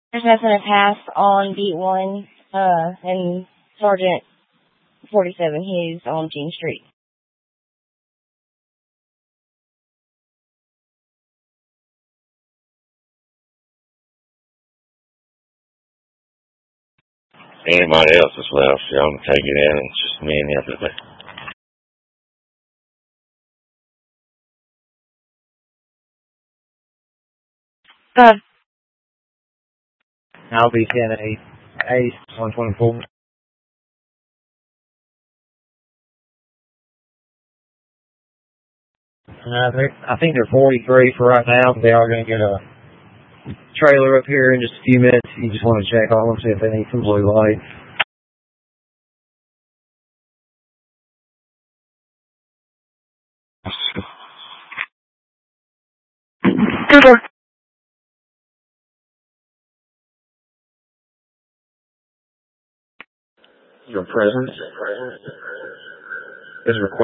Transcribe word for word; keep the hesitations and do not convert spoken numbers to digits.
There's nothing to pass on beat one, uh, and Sergeant forty-seven, he's on Jean Street. Anybody else that's left, y'all can take it in. It's just me and the other day. Uh, I'll be ten eight, eight, one twenty-four. Uh, I think they're forty-three for right now, but they are going to get a trailer up here in just a few minutes. You just want to check on them, see if they need some blue light. Your presence is required.